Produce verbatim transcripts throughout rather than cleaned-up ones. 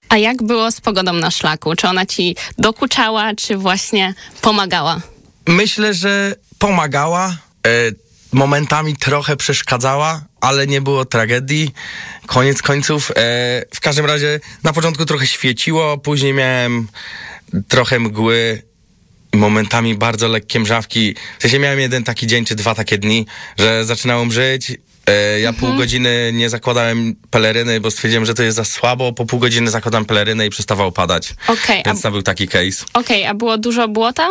A jak było z pogodą na szlaku? Czy ona ci dokuczała, czy właśnie pomagała? Myślę, że pomagała, e, momentami trochę przeszkadzała, ale nie było tragedii. Koniec końców. E, w każdym razie na początku trochę świeciło, później miałem trochę mgły, momentami bardzo lekkie mrzawki. W sensie miałem jeden taki dzień, czy dwa takie dni, że zaczynało mrzeć. E, ja Mhm. pół godziny nie zakładałem peleryny, bo stwierdziłem, że to jest za słabo. Po pół godziny zakładam pelerynę i przestawało padać. Okej, Więc a, to był taki case. okej, a było dużo błota?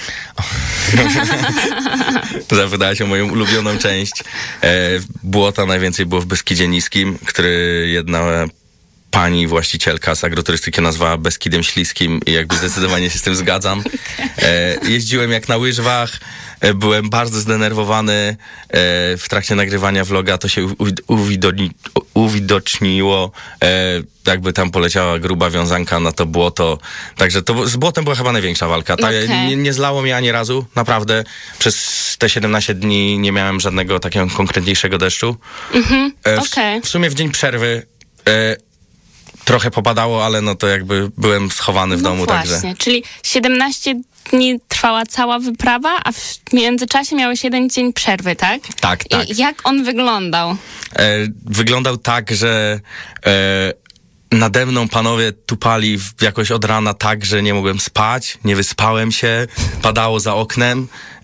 Zapytałaś o moją ulubioną część. E, błota najwięcej było w Beskidzie Niskim, który jedna pani właścicielka z agroturystyki nazwała Beskidem Śliskim i jakby zdecydowanie się z tym zgadzam. E, jeździłem jak na łyżwach, e, byłem bardzo zdenerwowany e, w trakcie nagrywania vloga, to się u, uwidoczni, uwidoczniło, e, jakby tam poleciała gruba wiązanka na to błoto, także to z błotem była chyba największa walka. Ta, Okay. nie, nie zlało mnie ani razu, naprawdę. Przez te siedemnaście dni nie miałem żadnego takiego konkretniejszego deszczu. Mhm, e, w, okej. w sumie w dzień przerwy e, trochę popadało, ale no to jakby byłem schowany w No domu, właśnie, także... czyli siedemnaście dni trwała cała wyprawa, a w międzyczasie miałeś jeden dzień przerwy, tak? Tak, tak. I jak on wyglądał? E, wyglądał tak, że e, nade mną panowie tupali w, jakoś od rana tak, że nie mogłem spać, nie wyspałem się, padało za oknem.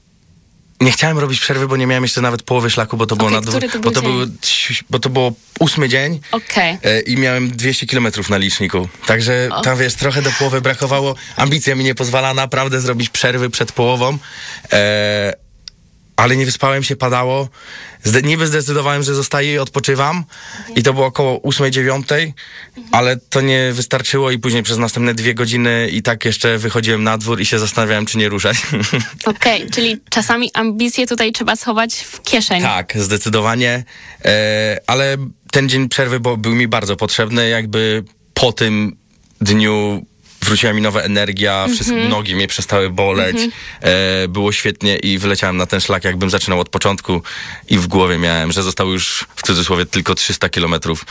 Nie chciałem robić przerwy, bo nie miałem jeszcze nawet połowy szlaku, bo to było Okej, na dwu- który to bo był to był, bo to było ósmy dzień. Okej. E, I miałem dwieście kilometrów na liczniku. Także tam, wiesz, trochę do połowy brakowało. Ambicja mi nie pozwala naprawdę zrobić przerwy przed połową. E, ale nie wyspałem się, padało. Zde- niby zdecydowałem, że zostaję i odpoczywam. I to było około ósmej, dziewiątej. Ale to nie wystarczyło i później przez następne dwie godziny i tak jeszcze wychodziłem na dwór i się zastanawiałem, czy nie ruszać. Okej, czyli czasami ambicje tutaj trzeba schować w kieszeń. Tak, zdecydowanie. E, ale ten dzień przerwy bo, był mi bardzo potrzebny. Jakby po tym dniu wróciła mi nowa energia, wszystkie Mhm. nogi mnie przestały boleć. E, było świetnie i wyleciałem na ten szlak, jakbym zaczynał od początku i w głowie miałem, że zostało już w cudzysłowie tylko trzysta kilometrów.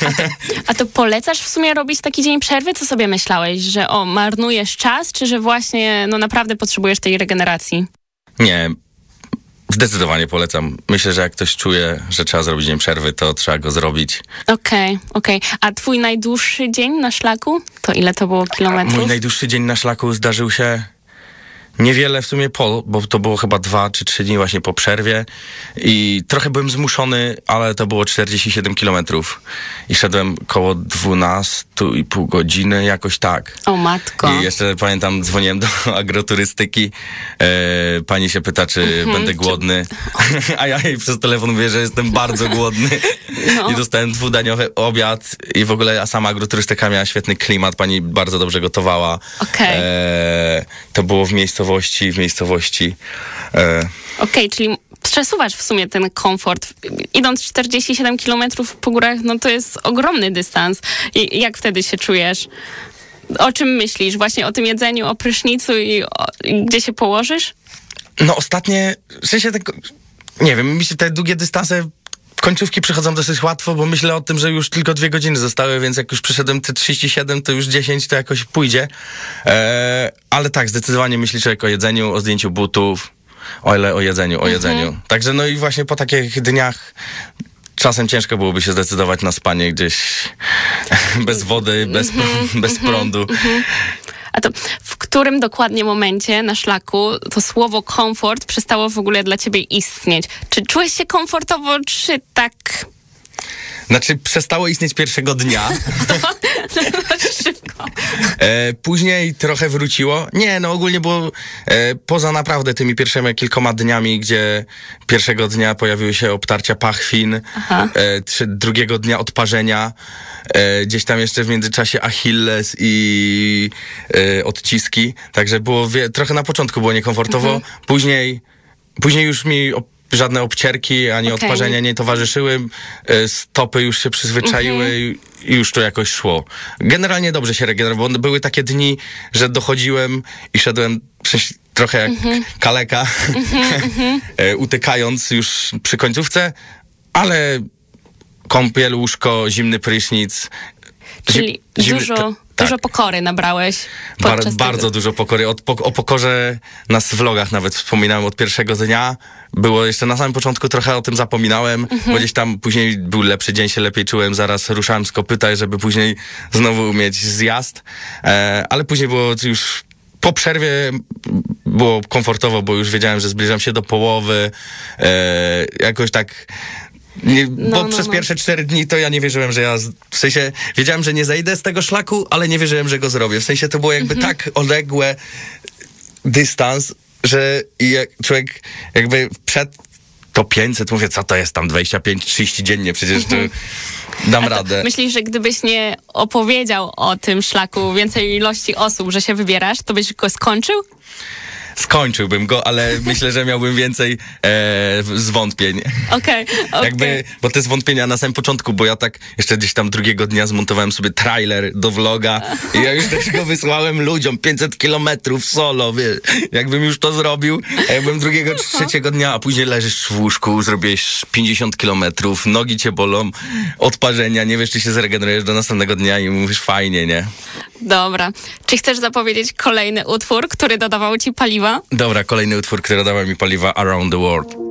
A to polecasz w sumie robić taki dzień przerwy? Co sobie myślałeś, że o, marnujesz czas, czy że właśnie no naprawdę potrzebujesz tej regeneracji? Nie, zdecydowanie polecam. Myślę, że jak ktoś czuje, że trzeba zrobić dzień przerwy, to trzeba go zrobić. Okej, okej. A twój najdłuższy dzień na szlaku? To ile to było kilometrów? Mój najdłuższy dzień na szlaku zdarzył się niewiele w sumie po, bo to było chyba dwa czy trzy dni właśnie po przerwie i trochę byłem zmuszony, ale to było czterdzieści siedem kilometrów i szedłem koło dwanaście i pół godziny, jakoś tak. O matko. I jeszcze pamiętam, dzwoniłem do agroturystyki, e, pani się pyta, czy Mhm, będę głodny, a ja jej przez telefon mówię, że jestem bardzo głodny No. i dostałem dwudaniowy obiad i w ogóle a sama agroturystyka miała świetny klimat, pani bardzo dobrze gotowała. Okej. E, to było w miejscowości, w miejscowości. E, Okej, czyli przesuwasz w sumie ten komfort. Idąc czterdzieści siedem kilometrów po górach, no to jest ogromny dystans. I jak wtedy się czujesz? O czym myślisz? Właśnie o tym jedzeniu, o prysznicu i, o, i gdzie się położysz? no ostatnie, w sensie tego, nie wiem, mi się te długie dystanse końcówki przychodzą dosyć łatwo, bo myślę o tym, że już tylko dwie godziny zostały, więc jak już przeszedłem te trzydzieści siedem, to już dziesięć to jakoś pójdzie. Eee, ale tak, zdecydowanie myśli człowiek o jedzeniu, o zdjęciu butów, o ile o jedzeniu, o jedzeniu. Także no i właśnie po takich dniach czasem ciężko byłoby się zdecydować na spanie gdzieś bez wody, bez, bez prądu. A to w którym dokładnie momencie na szlaku to słowo komfort przestało w ogóle dla ciebie istnieć? Czy czułeś się komfortowo, czy tak... Znaczy przestało istnieć pierwszego dnia. Szybko. E, później trochę wróciło. Nie, no ogólnie było e, poza naprawdę tymi pierwszymi kilkoma dniami, gdzie pierwszego dnia pojawiły się obtarcia pachwin, e, trzy, drugiego dnia odparzenia, e, gdzieś tam jeszcze w międzyczasie Achilles i e, odciski. Także było wie, trochę na początku było niekomfortowo. Mhm. Później, później już mi op- żadne obcierki ani Okay. odparzenia nie towarzyszyły. E, stopy już się przyzwyczaiły mm-hmm. i już to jakoś szło. Generalnie dobrze się regenerowało. Były takie dni, że dochodziłem i szedłem przecież trochę jak mm-hmm. kaleka, mm-hmm. e, utykając już przy końcówce, ale kąpiel, łóżko, zimny prysznic Czyli Zim- dużo, ta- tak. dużo pokory nabrałeś Bar- podczas bardzo tego. dużo pokory. Od, po, o pokorze na vlogach nawet wspominałem od pierwszego dnia. Było jeszcze na samym początku trochę o tym zapominałem, Mhm. bo gdzieś tam później był lepszy dzień, się lepiej czułem, zaraz ruszałem z kopyta, żeby później znowu mieć zjazd. E, ale później było już po przerwie było komfortowo, bo już wiedziałem, że zbliżam się do połowy. E, jakoś tak... Nie, No, bo no, przez no. pierwsze cztery dni to ja nie wierzyłem, że ja, z- w sensie, wiedziałem, że nie zejdę z tego szlaku, ale nie wierzyłem, że go zrobię. W sensie to było jakby Mhm. tak odległe dystans, że i jak człowiek jakby przed to pięćset, mówię, co to jest tam dwadzieścia pięć trzydzieści dziennie, przecież to dam radę. Myślisz, że gdybyś nie opowiedział o tym szlaku więcej ilości osób, że się wybierasz, to byś go skończył? Skończyłbym go, ale myślę, że miałbym więcej e, zwątpień. Okej, okej. Jakby, bo te zwątpienia na samym początku, bo ja tak jeszcze gdzieś tam drugiego dnia zmontowałem sobie trailer do vloga i ja już też go wysłałem ludziom, pięćset kilometrów solo, wie, jakbym już to zrobił, a jakbym drugiego, trzeciego dnia, a później leżysz w łóżku, zrobiłeś pięćdziesiąt kilometrów, nogi cię bolą, odparzenia, nie wiesz, czy się zregenerujesz do następnego dnia i mówisz fajnie, nie? Dobra. Czy chcesz zapowiedzieć kolejny utwór, który dodawał ci paliwa? Dobra, kolejny utwór, który dawał mi paliwa, Around the World.